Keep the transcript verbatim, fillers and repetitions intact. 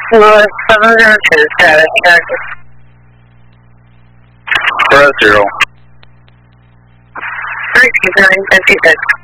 Louis seven zero two, status check. Four zero. Three two nine fifty six.